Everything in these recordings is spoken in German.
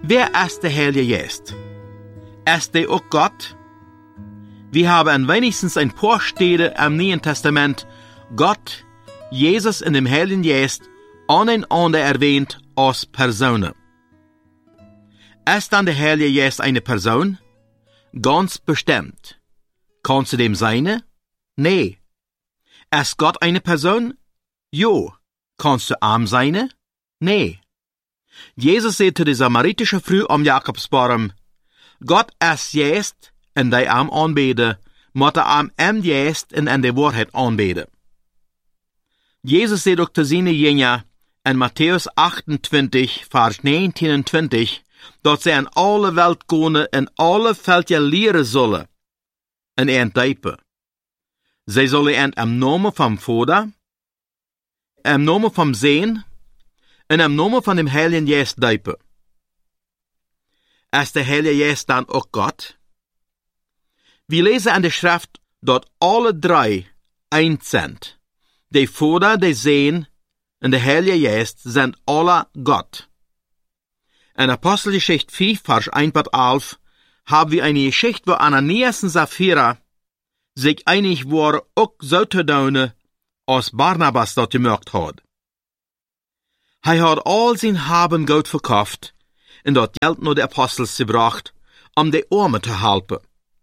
Wer ist der Heilige Geist? Ist der auch Gott? Wir haben wenigstens ein paar Stellen im Neuen Testament Gott, Jesus in dem Heiligen Geist aneinander erwähnt als Personen. Ist dann der Heilige Geist eine Person? Ganz bestimmt. Kannst du dem sein? Nee. Ist Gott eine Person? Jo. Kannst du arm sein? Nee. Jesus sagte zu der samaritischen Frau am Jakobsbaum, Gott ist Geist, en die am aanbeden, moet am Geist en an der Wahrheit aanbeden. Jesus sagt auch zu seinen Jüngern in Matthäus 28, Vers 19 und 20, dass sie in alle Welt gehen en alle Völker lehren sollen, en entdiepen. Sie sollen im Namen vom Vater, im Namen vom Sohn en im Namen von dem Heiligen Geist diepen. Ist der Heilige Geist dann auch Gott? Wir lesen in der Schrift, dass alle drei eins sind. Der Vater, der Sohn und der Heilige Geist sind alle Gott. In Apostelgeschichte 5, Vers 1 bis 11 haben wir eine Geschichte, wo Ananias und Sapphira sich einig waren, auch so zu tun, als Barnabas das gemacht hat. Er hat all sein Haben Geld verkauft und das Geld nur den Apostels gebracht, um die Armen zu helfen.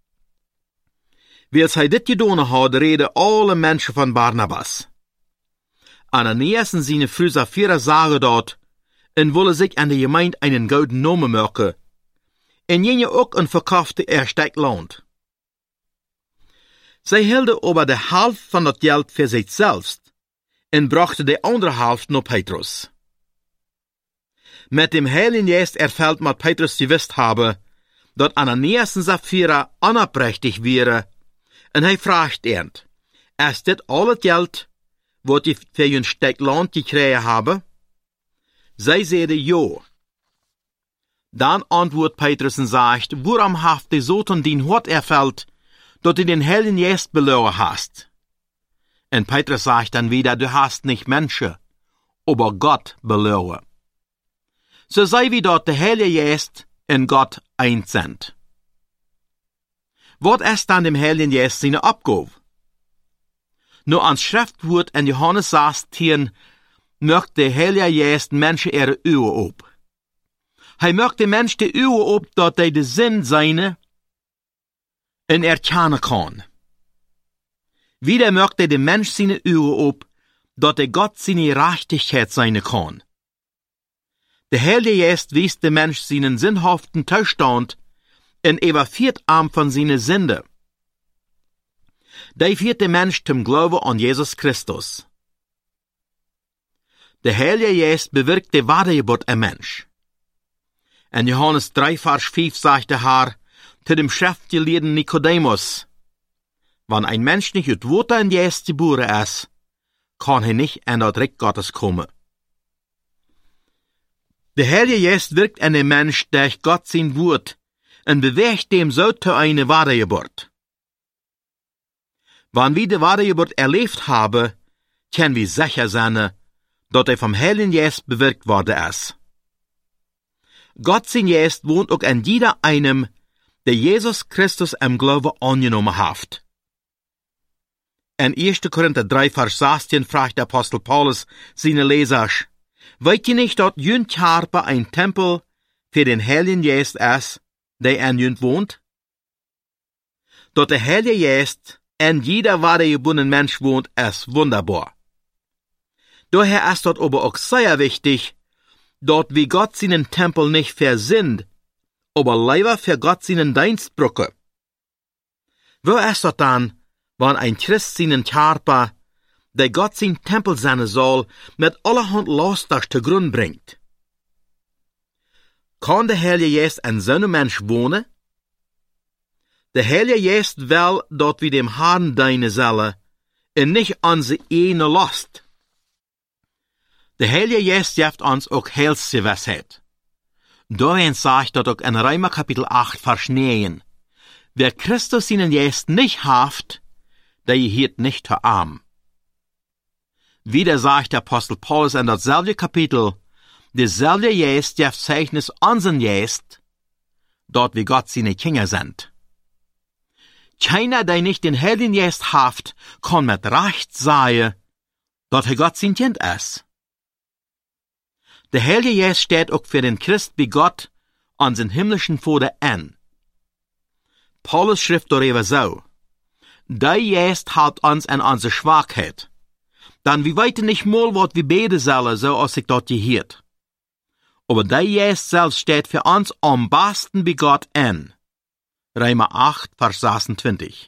Wie hij dit gedaan had, reden alle Menschen von Barnabas. Ananias und seine Frau Sapphira sagen dort, und wollen sich an der Gemeinde einen gouden Namen machen, en jene ook een verkaufte erstek Land. Zij hielden aber de helft van dat geld für sich selbst, en brachten de andere helft naar Petrus. Mit dem Heiligen Geist erfällt mat Petrus gewusst habe, dat Ananias und Sapphira unabrechtig wäre, en hij fragt ernt, ist dit al het geld, wat die für een stuk Land gekregen hebben? Zij zeiden ja. Dan antwoordt Petrus en sagt, waarom haft de Satan dien hart erfällt, dat du den Heiligen Geist verloren hast? En Petrus sagt dann wieder, du hast nicht Menschen, aber Gott verloren. So sei wie dort der Heilige Geist und Gott eins sind. Was ist dann dem Heiligen Geist seine Abgabe? Nur ans Schriftwort in Johannes 16 möchte der Heilige Geist Menschen ihre Ohren op. Hij möchte den Menschen die Ohren op, dat hij de Sinn seine en erkennen kann. Wieder möchte der Mensch seine Ohren op, dat er Gott seine Gerechtigkeit sein kann. Der Heilige Geist wies dem Mensch seinen sinnhaften Zustand en überführt am von seine Sünde. Die führt den Mensch zum Glauben an Jesus Christus. Der Heilige Geist bewirkt die Wiedergeburt im Mensch. In Johannes 3, Vers 5 sagt der Herr zu dem schriftgelehrten Nikodemus, wenn ein Mensch nicht uit Water und Geist geboren ist, kann er nicht in das Reich Gottes kommen. Der Heilige Geist wirkt in dem Mensch durch Gott sein Wort und bewegt dem so zu eine Wiedergeburt. Wenn wir die Wiedergeburt erlebt haben, können wir sicher sein, dass er vom Heiligen Geist bewirkt worden ist. Gott sein Geist wohnt auch in jeder einem, der Jesus Christus im Glauben angenommen hat. In 1. Korinther 3, Vers 16 fragt der Apostel Paulus seine Leser, weet ihr nicht, dass jün Körper ein Tempel für den Heiligen Geist ist, der in jün wohnt? Dass der Heilige Geist in jeder wiedergeborenen Mensch wohnt, ist wunderbar. Daher ist dort aber auch sehr wichtig, dort wie Gott seinen Tempel nicht versinnt, aber lieber für Gott seinen Dienst brücke. Wo ist dort dann, wenn ein Christ seinen Körper, der Gott sein Tempel sein soll, mit allerhand Laster zu Grund bringt? Kann der Heilige Geist in so einem Mensch wohnen? Der Heilige Geist will, dort wie dem Herrn deine Seele, und nicht an sie eine Last. Der Heilige Geist gibt uns auch Heilsgewissheit. Darin sagt dort auch in Römer Kapitel 8, Vers 9, wer Christus seinen Geist nicht haft, der hielt nicht zu arm. Wieder sagt der Apostel Paulus in dasselbe Kapitel, Dezelfde Geest geeft Zeichnis unseren Geest, dort wie Gott seine Kinder sind. Keiner, der nicht den Heiligen Geist haft, kann mit Recht sagen, dort er Gott sein Kind ist. Der Heilige Geist steht auch für den Christ bei Gott an den himmlischen Vater an. Paulus schrift darüber so: Der Geist hat uns an unsere Schwachheit. Dann wir weiten nicht mal, was wir beten sollen, so als ich dort gehört. Aber der Geist selbst steht für uns am besten bei Gott an. Römer 8, Vers 26.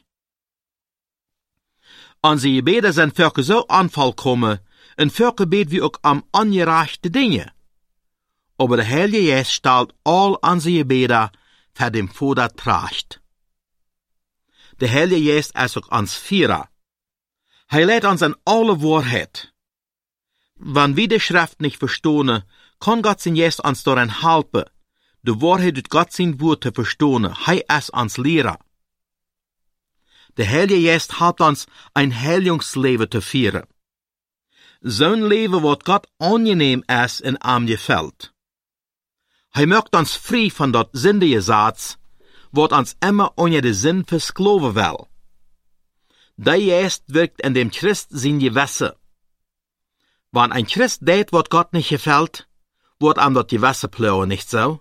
Unsere Gebete sind für so anvollkommen, und für Gebet wie auch am ungerechte Dinge. Aber der Heilige Geist stellt all unsere Gebete für den Vater tracht. Der Heilige Geist ist auch uns Führer. Er lädt uns an alle Wahrheit. Wenn wir die Schrift nicht verstehen, kann Gott sein Geist uns daran helfen, die Wahrheit durch Gott sein Wort zu verstehen. Er ist uns Lehrer. Der Heilige Geist hat uns ein Heilungsleben zu führen. So ein Leben, was Gott angenehm ist und ihm gefällt. Er macht uns frei von dort sündige Satz, was uns immer unter den Sinn versklaven will. Der Geist wirkt in dem Christ sein Gewässer. Wenn ein Christ tät, was Gott nicht gefällt, wird ihm dort Gewässer plauen, nicht so?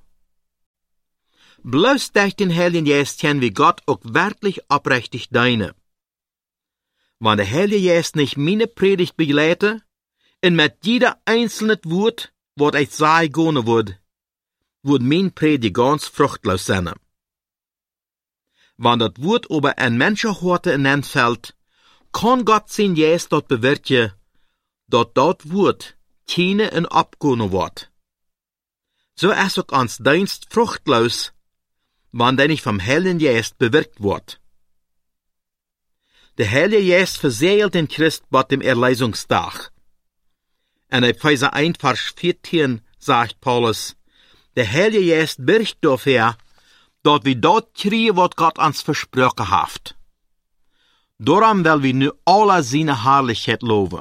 Bloß durch den Heiligen Geist kennen wir Gott auch wirklich aufrichtig deine. Wenn der Heilige Geist nicht meine Predigt begleite, und mit jeder einzelne Wort, was ich sage, gehen würde mein Predigt ganz fruchtlos sein. Wenn das Wort über ein Menschenhorte entfällt, kann Gott sein Geist dort bewirken, dort Wort keine und abgehen wird. So ist auch uns Dienst fruchtlos, wenn der nicht vom Heiligen Geist bewirkt wird. Der Heilige Geist verseelt den Christ bei dem Erlösungstag. Und in Epheser 1, Vers 14 sagt Paulus, der Heilige Geist birgt dafür, dass wir dort kriegen, was Gott uns versprochen hat. Darum will wir nu alle seine Herrlichkeit loben.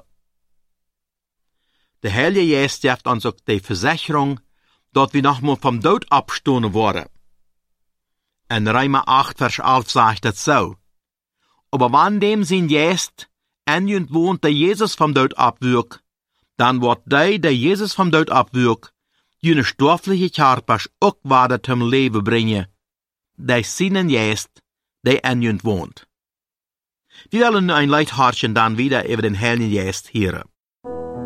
Der Heilige Geist gibt uns auch die Versicherung, dass wir nochmal vom Tod abstehen worden. In Römer 8, Vers 11 sagt es so: Aber wenn dem sein Geist in wohnt, der Jesus vom Tod abwürgt, dann wird der Jesus vom Tod abwürgt, jene stoffliche Körper auch weiter zum Leben bringen, der seinen Geist, der in wohnt. Wir wollen ein Leithartchen dann wieder über den Heiligen Geist hören.